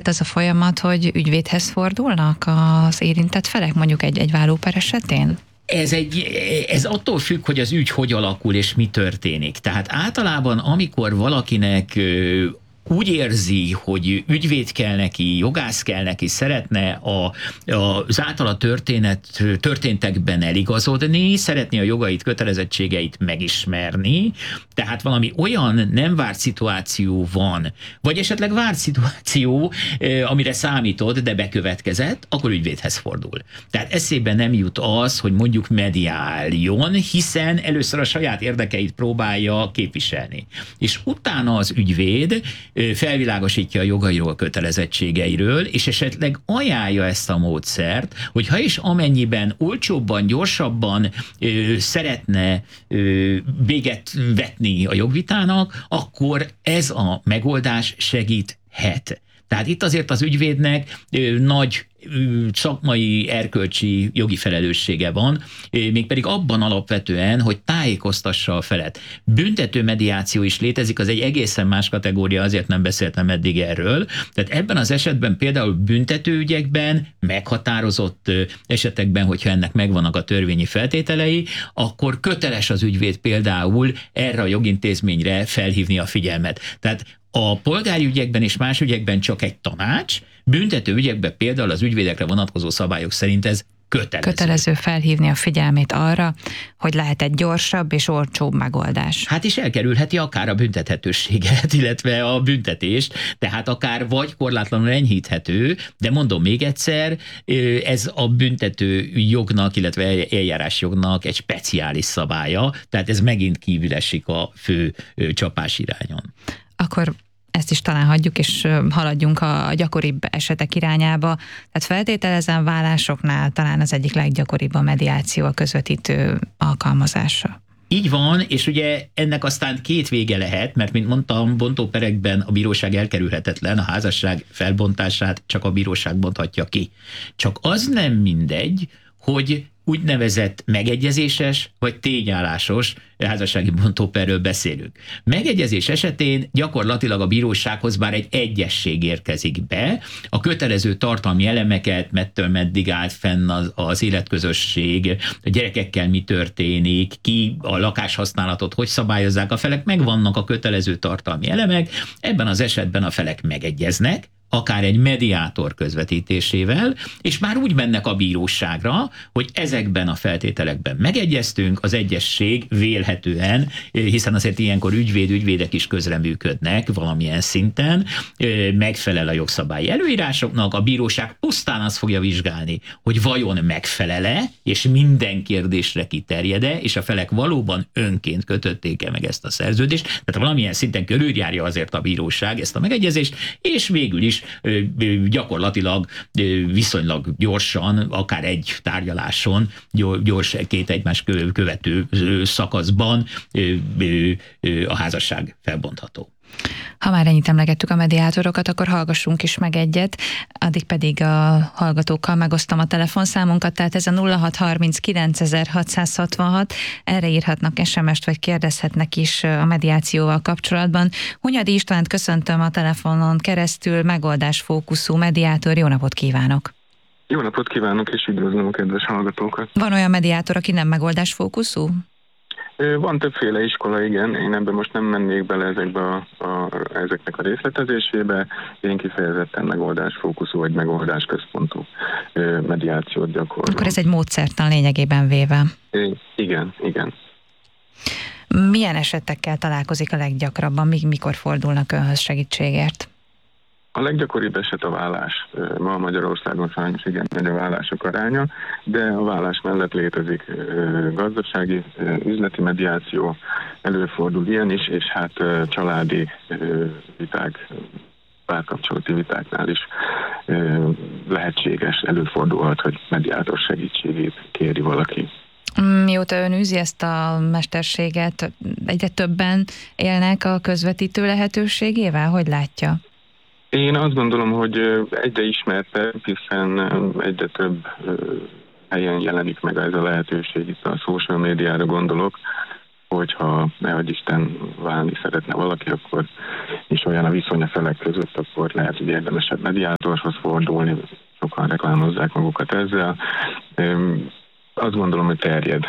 lehet ez a folyamat, hogy ügyvédhez fordulnak az érintett felek, mondjuk egy vállóper esetén? Ez attól függ, hogy az ügy hogy alakul és mi történik. Tehát általában, amikor valakinek úgy érzi, hogy ügyvéd kell neki, jogász kell neki, szeretne az általa történtekben eligazodni, szeretné a jogait, kötelezettségeit megismerni, tehát valami olyan nem várt szituáció van, vagy esetleg várt szituáció, amire számítod, de bekövetkezett, akkor ügyvédhez fordul. Tehát eszébe nem jut az, hogy mondjuk mediáljon, hiszen először a saját érdekeit próbálja képviselni. És utána az ügyvéd felvilágosítja a jogairól, kötelezettségeiről, és esetleg ajánlja ezt a módszert, hogy ha és amennyiben olcsóbban, gyorsabban szeretne véget vetni a jogvitának, akkor ez a megoldás segíthet. Tehát itt azért az ügyvédnek nagy szakmai, erkölcsi, jogi felelőssége van, mégpedig abban alapvetően, hogy tájékoztassa a felet. Büntető mediáció is létezik, az egy egészen más kategória, azért nem beszéltem eddig erről. Tehát ebben az esetben például büntetőügyekben, meghatározott esetekben, hogyha ennek megvannak a törvényi feltételei, akkor köteles az ügyvéd például erre a jogintézményre felhívni a figyelmet. Tehát a polgári ügyekben és más ügyekben csak egy tanács, büntető ügyekben például az ügyvédekre vonatkozó szabályok szerint ez kötelező. Kötelező felhívni a figyelmét arra, hogy lehet egy gyorsabb és olcsóbb megoldás. Hát is elkerülheti akár a büntethetőséget, illetve a büntetést, tehát akár vagy korlátlanul enyhíthető, de mondom még egyszer, ez a büntető jognak, illetve eljárásjognak egy speciális szabálya, tehát ez megint kívül esik a fő csapás irányon. Akkor ezt is talán hagyjuk, és haladjunk a gyakoribb esetek irányába. Tehát feltételezem, vállásoknál talán az egyik leggyakoribb a mediáció, a közvetítő alkalmazása. Így van, és ugye ennek aztán két vége lehet, mert mint mondtam, bontóperekben a bíróság elkerülhetetlen, a házasság felbontását csak a bíróság bonthatja ki. Csak az nem mindegy, hogy úgynevezett megegyezéses vagy tényállásos házassági bontóperről beszélünk. Megegyezés esetén gyakorlatilag a bírósághoz bár egy egyesség érkezik be, a kötelező tartalmi elemeket, mettől meddig állt fenn az életközösség, a gyerekekkel mi történik, ki a lakáshasználatot hogy szabályozzák, a felek, megvannak a kötelező tartalmi elemek, ebben az esetben a felek megegyeznek, akár egy mediátor közvetítésével, és már úgy mennek a bíróságra, hogy ezekben a feltételekben megegyeztünk, az egyesség vélhetően, hiszen azért ilyenkor ügyvédek is közreműködnek valamilyen szinten, megfelel a jogszabályi előírásoknak, a bíróság pusztán azt fogja vizsgálni, hogy vajon megfelele, és minden kérdésre kiterjed-e, és a felek valóban önként kötötték-e meg ezt a szerződést, tehát valamilyen szinten körüljárja azért a bíróság ezt a megegyezést, és végül is gyakorlatilag viszonylag gyorsan, akár egy tárgyaláson, gyors két egymást követő szakaszban a házasság felbontható. Ha már ennyit emlegettük a mediátorokat, akkor hallgassunk is meg egyet, addig pedig a hallgatókkal megosztom a telefonszámunkat, tehát ez a 0639 erre írhatnak SMS-t, vagy kérdezhetnek is a mediációval kapcsolatban. Hunyadi Istvánt köszöntöm a telefonon keresztül, megoldásfókuszú mediátor, jó napot kívánok! Jó napot kívánok, és üdvözlöm a kedves hallgatókat! Van olyan mediátor, aki nem megoldásfókuszú? Van többféle iskola, igen. Én ebben most nem mennék bele ezeknek a részletezésébe. Én kifejezetten megoldásfókuszú vagy megoldásközpontú mediációt gyakorlom. Akkor ez egy módszertan lényegében véve. Igen. Milyen esetekkel találkozik a leggyakrabban? Mikor fordulnak önhöz segítségért? A leggyakoribb eset a vállás. Ma Magyarországon sajnos igen nagy a vállások aránya, de a vállás mellett létezik gazdasági, üzleti mediáció, előfordul ilyen is, és hát családi viták, párkapcsolati vitáknál is lehetséges, előfordulhat, hogy mediátor segítségét kéri valaki. Mióta ön űzi ezt a mesterséget, egyre többen élnek a közvetítő lehetőségével? Hogy látja? Én azt gondolom, hogy egyre ismertebb, hiszen egyre több helyen jelenik meg ez a lehetőség, itt a social médiára gondolok, hogyha nehogy Isten válni szeretne valaki, akkor is olyan a viszony a felek között, akkor lehet, hogy érdemesebb mediátorhoz fordulni, sokan reklámozzák magukat ezzel. Azt gondolom, hogy terjed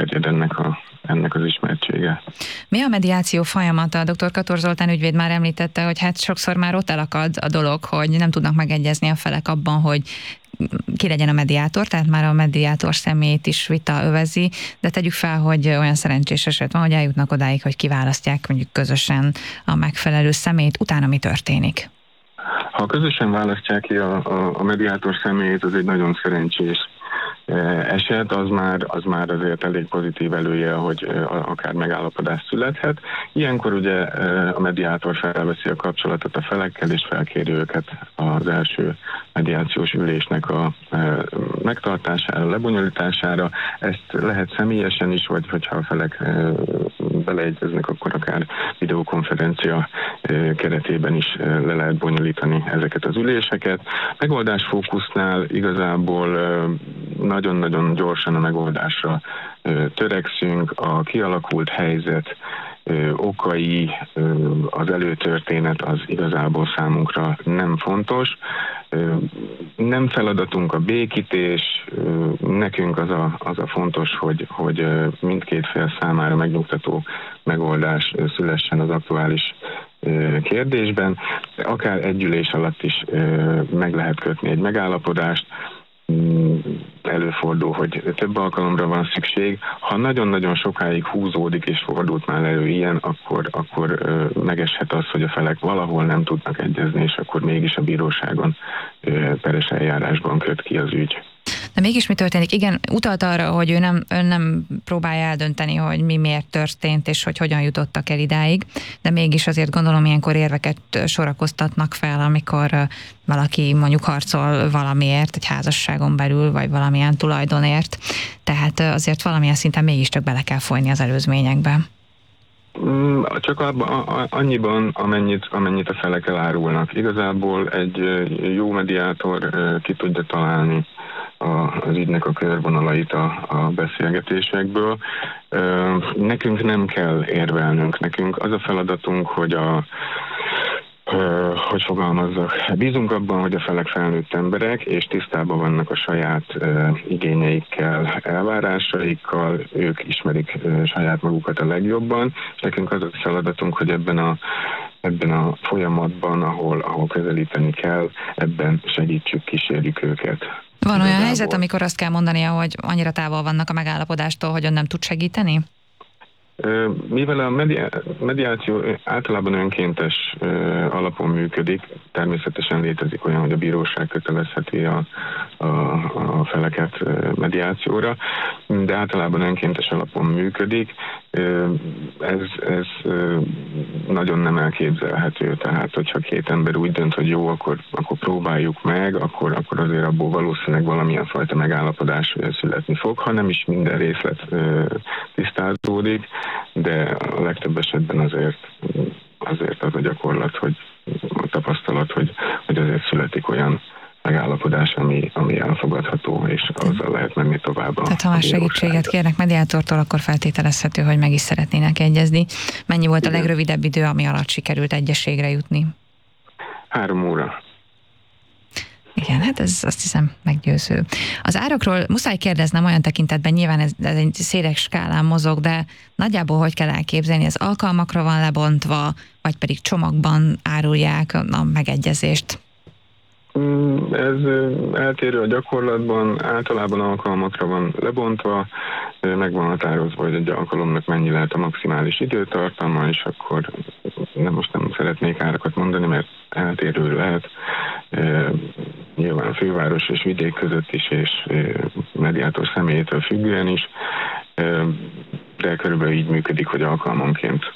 ennek az ismertsége. Mi a mediáció folyamata? Dr. Kator Zoltán ügyvéd már említette, hogy hát sokszor már ott elakad a dolog, hogy nem tudnak megegyezni a felek abban, hogy ki legyen a mediátor, tehát már a mediátor személyét is vita övezi, de tegyük fel, hogy olyan szerencsés eset van, hogy eljutnak odáig, hogy kiválasztják mondjuk közösen a megfelelő személyt, utána mi történik? Ha közösen választják ki a mediátor személyét, az egy nagyon szerencsés eset, az már azért elég pozitív előjel, hogy akár megállapodás születhet. Ilyenkor ugye a mediátor felveszi a kapcsolatot a felekkel, és felkéri őket az első mediációs ülésnek a megtartására, lebonyolítására. Ezt lehet személyesen is, vagy hogyha a felek beleegyeznek, akkor akár videokonferencia keretében is le lehet bonyolítani ezeket az üléseket. Megoldásfókusznál igazából nagyon-nagyon gyorsan a megoldásra törekszünk. A kialakult helyzet okai, az előtörténet az igazából számunkra nem fontos. Nem feladatunk a békítés, nekünk az a fontos, hogy mindkét fél számára megnyugtató megoldás szülessen az aktuális kérdésben. Akár egy ülés alatt is meg lehet kötni egy megállapodást. Előfordul, hogy több alkalomra van szükség. Ha nagyon-nagyon sokáig húzódik és fordult már elő ilyen, akkor megeshet az, hogy a felek valahol nem tudnak egyezni, és akkor mégis a bíróságon peres eljárásban köt ki az ügy. De mégis mi történik? Igen, utalt arra, hogy ő nem próbálja eldönteni, hogy mi miért történt, és hogy hogyan jutottak el idáig, de mégis azért gondolom ilyenkor érveket sorakoztatnak fel, amikor valaki mondjuk harcol valamiért, egy házasságon belül, vagy valamilyen tulajdonért, tehát azért valamilyen szinten mégiscsak bele kell folyni az előzményekbe. Csak annyiban, amennyit a felek elárulnak. Igazából egy jó mediátor ki tudja találni az ügynek a körvonalait a beszélgetésekből. Nekünk nem kell érvelnünk, nekünk az a feladatunk, hogy fogalmazzak. Bízunk abban, hogy a felek felnőtt emberek, és tisztában vannak a saját igényeikkel, elvárásaikkal, ők ismerik saját magukat a legjobban, és nekünk az a feladatunk, hogy ebben a folyamatban, ahol közelíteni kell, ebben segítsük, kísérjük őket. Van olyan helyzet, amikor azt kell mondania, hogy annyira távol vannak a megállapodástól, hogy ön nem tud segíteni? Mivel a mediáció általában önkéntes alapon működik, természetesen létezik olyan, hogy a bíróság kötelezheti a feleket mediációra, de általában önkéntes alapon működik. Ez nagyon nem elképzelhető, tehát hogyha két ember úgy dönt, hogy jó, akkor próbáljuk meg, akkor azért abból valószínűleg valamilyen fajta megállapodás születni fog, ha nem is minden részlet tisztázódik, de a legtöbb esetben azért az a gyakorlat, hogy a tapasztalat, hogy azért születik olyan megállapodás, ami elfogadható, és azzal lehet menni tovább. Tehát ha már segítséget kérnek mediátortól, akkor feltételezhető, hogy meg is szeretnének egyezni. Mennyi volt a legrövidebb idő, ami alatt sikerült egyességre jutni? 3 óra. Igen, hát ez azt hiszem meggyőző. Az árakról muszáj kérdeznem olyan tekintetben, nyilván ez egy széles skálán mozog, de nagyjából hogy kell elképzelni, ez alkalmakra van lebontva, vagy pedig csomagban árulják a megegyezést? Ez eltérő a gyakorlatban, általában alkalmakra van lebontva, meg van határozva, hogy egy alkalomnak mennyi lehet a maximális időtartalma, és akkor most nem szeretnék árakat mondani, mert eltérő lehet. Nyilván főváros és vidék között is, és mediátor személyétől függően is, de körülbelül így működik, hogy alkalmanként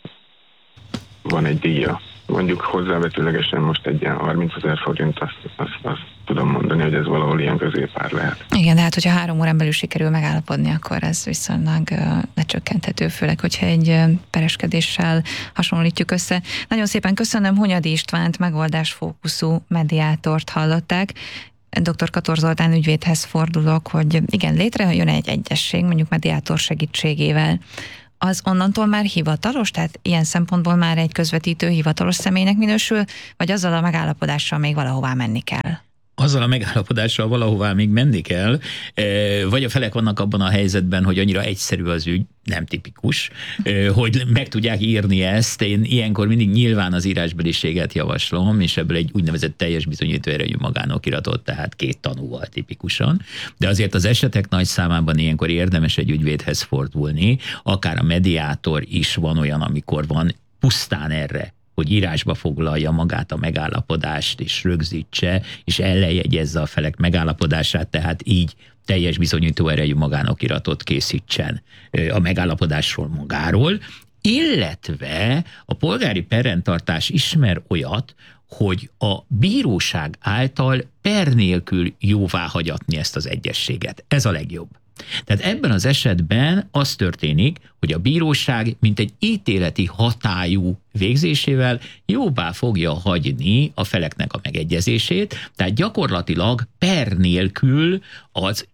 van egy díja. Mondjuk hozzávetőlegesen most egy ilyen 30 000 forint, azt tudom mondani, hogy ez valahol ilyen középár lehet. Igen, de hát hogyha 3 órán belül sikerül megállapodni, akkor ez viszonylag lecsökkenthető, főleg, hogyha egy pereskedéssel hasonlítjuk össze. Nagyon szépen köszönöm, Hunyadi Istvánt, megoldásfókuszú mediátort hallották. Dr. Kator Zoltán ügyvédhez fordulok, hogy igen, létrejön egy egyesség, mondjuk mediátor segítségével, az onnantól már hivatalos? Tehát ilyen szempontból már egy közvetítő hivatalos személynek minősül, vagy azzal a megállapodással még valahová menni kell? Azzal a megállapodással valahová még menni kell, vagy a felek vannak abban a helyzetben, hogy annyira egyszerű az ügy, nem tipikus, hogy meg tudják írni ezt. Én ilyenkor mindig nyilván az írásbeliséget javaslom, és ebből egy úgynevezett teljes bizonyító erejű magánokiratot, tehát 2 tanúval tipikusan. De azért az esetek nagy számában ilyenkor érdemes egy ügyvédhez fordulni, akár a mediátor is van olyan, amikor van pusztán erre, hogy írásba foglalja magát a megállapodást, és rögzítse, és ellenjegyezze a felek megállapodását, tehát így teljes bizonyító erejű magánokiratot készítsen a megállapodásról magáról, illetve a polgári perrendtartás ismer olyat, hogy a bíróság által per nélkül jóváhagyatni ezt az egyezséget. Ez a legjobb. Tehát ebben az esetben az történik, hogy a bíróság mint egy ítéleti hatályú végzésével jóvá fogja hagyni a feleknek a megegyezését, tehát gyakorlatilag per nélkül az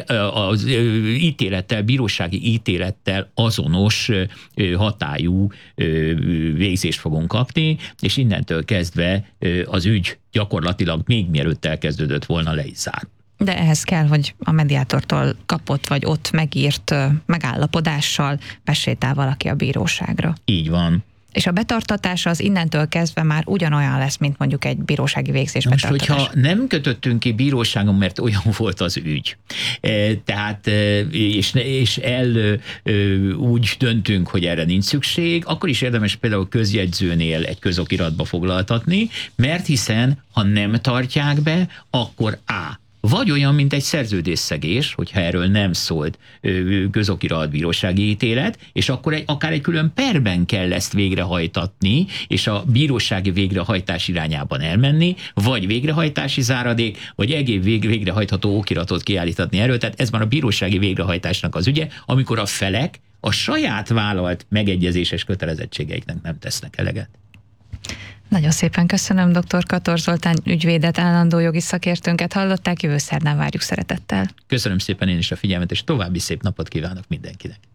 ítélettel, bírósági ítélettel azonos hatályú végzést fogunk kapni, és innentől kezdve az ügy gyakorlatilag még mielőtt elkezdődött volna le is zárul. De ehhez kell, hogy a mediátortól kapott, vagy ott megírt megállapodással besétál valaki a bíróságra. Így van. És a betartatása az innentől kezdve már ugyanolyan lesz, mint mondjuk egy bírósági végzés betartatása. Most, hogyha nem kötöttünk ki bíróságon, mert olyan volt az ügy, tehát és úgy döntünk, hogy erre nincs szükség, akkor is érdemes például közjegyzőnél egy közokiratba foglaltatni, mert hiszen, ha nem tartják be, akkor vagy olyan, mint egy szerződésszegés, hogyha erről nem szólt közokirat bírósági ítélet, és akkor akár egy külön perben kell ezt végrehajtatni, és a bírósági végrehajtás irányában elmenni, vagy végrehajtási záradék, vagy egyéb végrehajtható okiratot kiállítani erről. Tehát ez már a bírósági végrehajtásnak az ügye, amikor a felek a saját vállalt megegyezéses kötelezettségeiknek nem tesznek eleget. Nagyon szépen köszönöm, dr. Kator Zoltán ügyvédet, állandó jogi szakértőnket hallották, jövő szerdán várjuk szeretettel. Köszönöm szépen én is a figyelmet, és további szép napot kívánok mindenkinek.